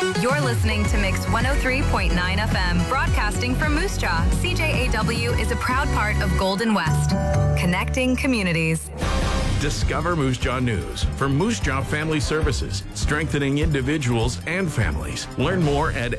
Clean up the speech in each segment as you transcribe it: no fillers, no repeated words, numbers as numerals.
You're listening to Mix 103.9 FM, broadcasting from Moose Jaw. CJAW is a proud part of Golden West, connecting communities. Discover Moose Jaw News from Moose Jaw Family Services, strengthening individuals and families. Learn more at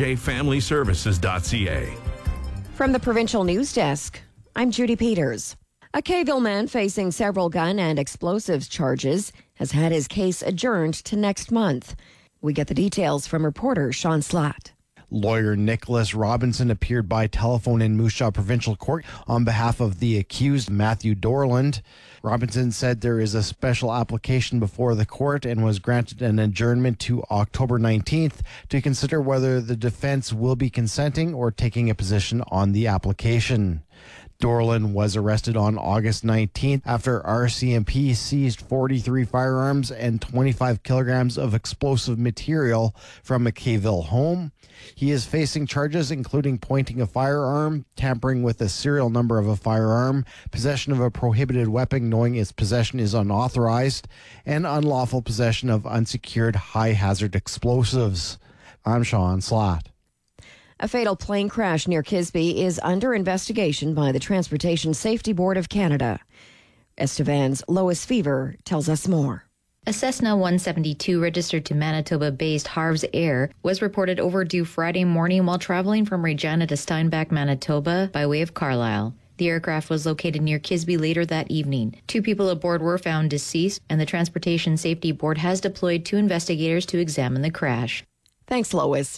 mjfamilyservices.ca. From the Provincial News Desk, I'm Judy Peters. A Kayville man facing several gun and explosives charges has had his case adjourned to next month. We get the details from reporter Sean Slatt. Lawyer Nicholas Robinson appeared by telephone in Moose Jaw Provincial Court on behalf of the accused Matthew Dorland. Robinson said there is a special application before the court and was granted an adjournment to October 19th to consider whether the defense will be consenting or taking a position on the application. Dorland was arrested on August 19th after RCMP seized 43 firearms and 25 kilograms of explosive material from a Kayville home. He is facing charges including pointing a firearm, tampering with the serial number of a firearm, possession of a prohibited weapon knowing its possession is unauthorized, and unlawful possession of unsecured high-hazard explosives. I'm Sean Slatt. A fatal plane crash near Kisby is under investigation by the Transportation Safety Board of Canada. Estevan's Lois Fever tells us more. A Cessna 172 registered to Manitoba-based Harv's Air was reported overdue Friday morning while traveling from Regina to Steinbach, Manitoba by way of Carlisle. The aircraft was located near Kisby later that evening. 2 people aboard were found deceased, and the Transportation Safety Board has deployed 2 investigators to examine the crash. Thanks, Lois.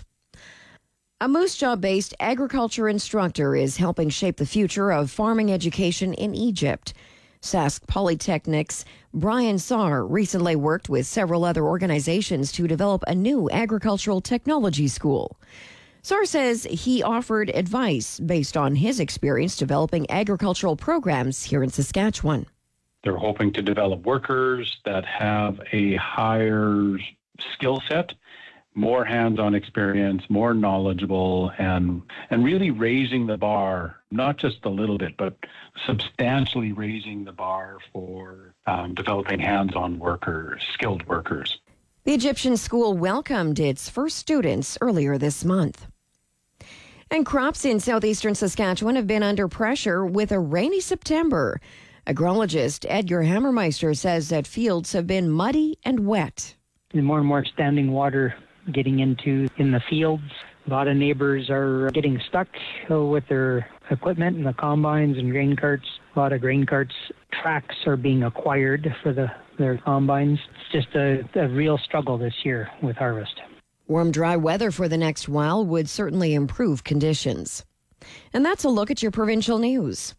A Moose Jaw-based agriculture instructor is helping shape the future of farming education in Egypt. Sask Polytechnic's Brian Saar recently worked with several other organizations to develop a new agricultural technology school. Saar says he offered advice based on his experience developing agricultural programs here in Saskatchewan. They're hoping to develop workers that have a higher skill set, more hands-on experience, more knowledgeable, and really raising the bar, not just a little bit, but substantially raising the bar for developing hands-on workers, skilled workers. The Egyptian school welcomed its first students earlier this month. And crops in southeastern Saskatchewan have been under pressure with a rainy September. Agrologist Edgar Hammermeister says that fields have been muddy and wet. More and more standing water getting in the fields. A lot of neighbors are getting stuck with their equipment and the combines and grain carts. A lot of grain carts tracks are being acquired for their combines. It's just a real struggle this year with harvest. Warm, dry weather for the next while would certainly improve conditions. And that's a look at your provincial news.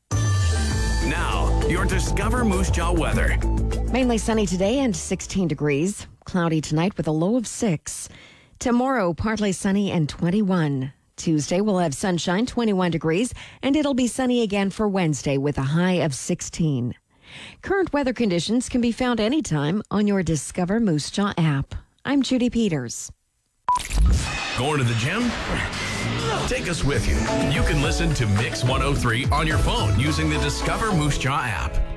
Now, your Discover Moose Jaw weather. Mainly sunny today and 16 degrees. Cloudy tonight with a low of 6. Tomorrow, partly sunny and 21. Tuesday, we'll have sunshine, 21 degrees, and it'll be sunny again for Wednesday with a high of 16. Current weather conditions can be found anytime on your Discover Moose Jaw app. I'm Judy Peters. Going to the gym? Take us with you. You can listen to Mix 103 on your phone using the Discover Moose Jaw app.